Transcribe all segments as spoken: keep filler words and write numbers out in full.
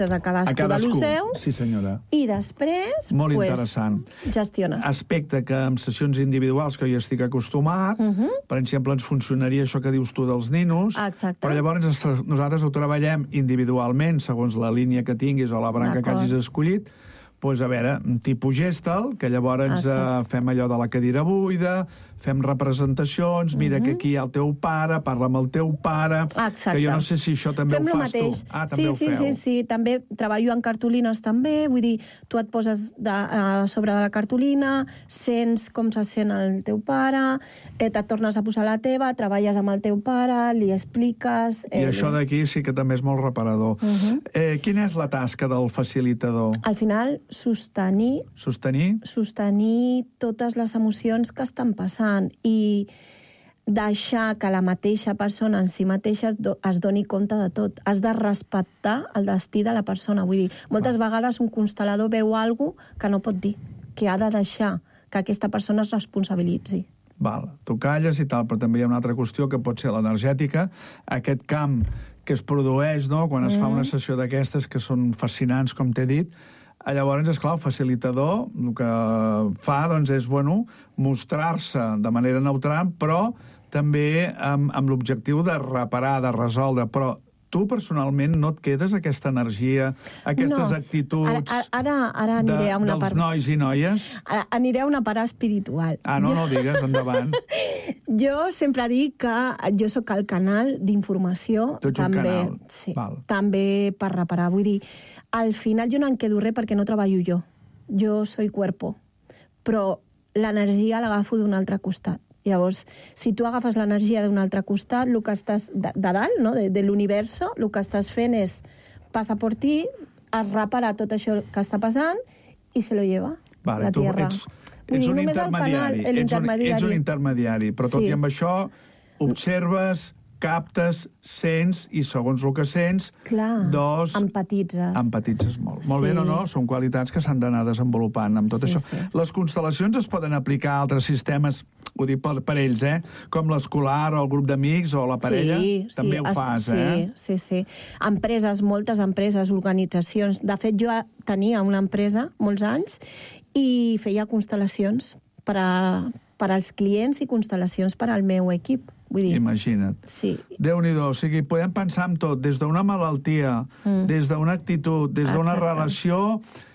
a cadascú, a cadascú. de lo seu, sí, senyora. I després Molt pues, interessant. gestiones. Aspecte que en sessions individuals que jo estic acostumat, uh -huh. per exemple, ens funcionaria això que dius tu dels ninos, Exacte. però llavors nosaltres ho treballem individualment, segons la línia que tinguis o la branca que hagis escollit, doncs, a veure, tipus gestal, que llavors eh, fem allò de la cadira buida, fem representacions, mira uh -huh. que aquí hi ha el teu pare, parla amb el teu pare... Exacte. Que jo no sé si això també fem ho fas mateix. tu. Ah, sí, també ho sí, feu. sí, sí, també treballo en cartolines també, vull dir, tu et poses de, a sobre de la cartolina, sents com se sent el teu pare, eh, et tornes a posar la teva, treballes amb el teu pare, li expliques... Eh, I això d'aquí sí que també és molt reparador. Uh -huh. eh, quina és la tasca del facilitador? Al final, sostenir... Sostenir? Sostenir totes les emocions que estan passant i deixar que la mateixa persona en si mateixa es doni compte de tot. Has de respectar el destí de la persona. Vull dir, moltes ah. vegades un constel·lador veu alguna cosa que no pot dir, que ha de deixar que aquesta persona es responsabilitzi. Val, tu calles i tal, però també hi ha una altra qüestió que pot ser l'energètica, aquest camp que es produeix, no?, quan es mm. fa una sessió d'aquestes que són fascinants, com t'he dit. Llavors, esclar, el facilitador el que fa doncs, és bueno, mostrar-se de manera neutral, però també amb, amb l'objectiu de reparar, de resoldre. Però tu, personalment, no et quedes aquesta energia, aquestes no. actituds ara, ara, ara aniré de, a una dels part... nois i noies? Ara aniré a una part espiritual. Ah, no, jo... no digues, endavant. Jo sempre dic que jo sóc el canal d'informació. Tu ets també, un canal. Sí, Val. també per reparar. Vull dir, al final jo no em quedo res perquè no treballo jo. Jo soy cuerpo. Però l'energia l'agafo d'un altre costat. Llavors, si tu agafes l'energia d'un altre costat, el que estàs de, de dalt, no? de, de l'universo, el que estàs fent és passa per ti, es repara tot això que està passant i se lo lleva vale, la tu tierra. Ets, ets un intermediari. Canal, ets, un, ets un intermediari, però tot sí. i amb això observes, captes, sents, i segons el que sents, clar, doncs... empatitzes. Empatitzes molt. Molt sí. bé, no, no? Són qualitats que s'han d'anar desenvolupant amb tot sí, això. Sí. Les constel·lacions es poden aplicar a altres sistemes, ho dic per, per ells, eh? Com l'escolar, o el grup d'amics, o la parella. Sí, també sí, ho fas, sí, eh? Sí, sí. Empreses, moltes empreses, organitzacions. De fet, jo tenia una empresa molts anys i feia constel·lacions per, a, per als clients i constel·lacions per al meu equip. Vull dir, imagina't. Sí. Déu-n'hi-do, o sigui, podem pensar en tot, des d'una malaltia, mm. des d'una actitud, des d'una relació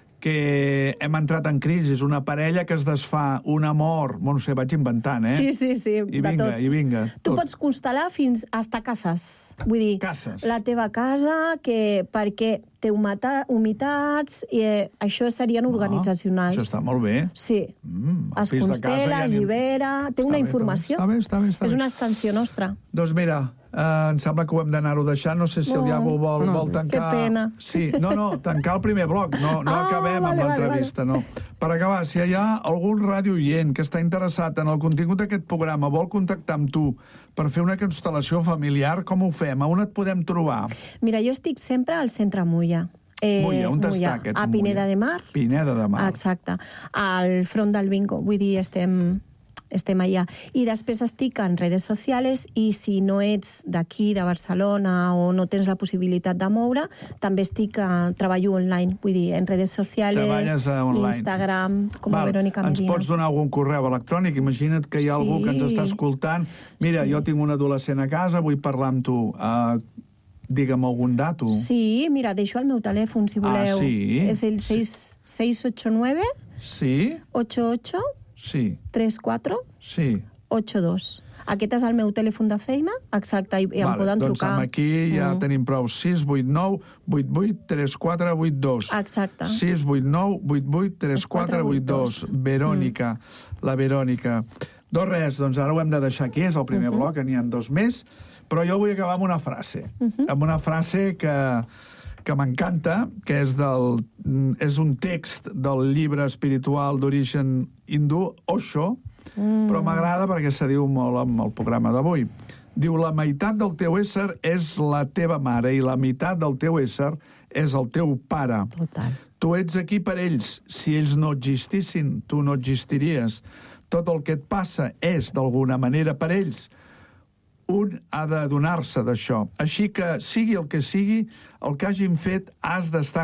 que hem entrat en crisi, una parella que es desfà, un amor, no sé, vaig inventant, eh? Sí, sí, sí, I de vinga, tot. I vinga, tu tot. pots constel·lar fins a estar cases. Vull dir, cases. La teva casa, que perquè té humata, humitats, i eh, això serien organitzacionals. Ah, això està molt bé. Sí. Mm, es constela, es llibera, té està una bé, informació. Està bé, està bé, està bé. És una extensió nostra. Doncs mira, Uh, em sembla que ho hem d'anar-ho deixant. No sé si el Iago vol, no, vol tancar... Que pena. Sí, no, no, tancar el primer bloc. No, no ah, acabem vale, amb l'entrevista, vale, vale. no. Per acabar, si hi ha algun radiooient que està interessat en el contingut d'aquest programa, vol contactar amb tu per fer una constel·lació familiar, com ho fem? A on et podem trobar? Mira, jo estic sempre al centre Mulla. Eh, Mulla, on està aquest A Pineda Mulla? de Mar. Pineda de Mar. Exacte. Al front del bingo. Vull dir, estem... estem allà. I després estic en redes socials i si no ets d'aquí, de Barcelona, o no tens la possibilitat de moure, també estic a treballo online, vull dir, en redes socials, Instagram, com a Verònica Medina. Ens pots donar algun correu electrònic? Imagina't que hi ha sí. algú que ens està escoltant. Mira, sí. jo tinc un adolescent a casa, vull parlar amb tu. Uh, digue'm algun dato. Sí, mira, deixo el meu telèfon, si voleu. Ah, sí? És el seis ocho nueve sí? ocho ocho sí. tres quatre sí. ocho dos. Aquest és el meu telèfon de feina, exacte, i, i vale, em poden doncs trucar. Doncs aquí ja mm. tenim prou. sis vuit nou vuit vuit tres quatre vuit dos. Exacte. sis vuit nou vuit vuit tres quatre vuit dos. Verònica, mm. la Verònica. Doncs res, doncs ara ho hem de deixar aquí, és el primer uh-huh. bloc, n'hi ha dos més, però jo vull acabar amb una frase. Uh-huh. Amb una frase que... que m'encanta, que és, del, és un text del llibre espiritual d'origen hindú, Osho, mm. però m'agrada perquè se diu molt amb el programa d'avui. Diu, la meitat del teu ésser és la teva mare i la meitat del teu ésser és el teu pare. Total. Tu ets aquí per ells. Si ells no existissin, tu no existiries. Tot el que et passa és, d'alguna manera, per ells. un ha d'adonar-se d'això. Així que, sigui el que sigui, el que hagin fet, has d'estar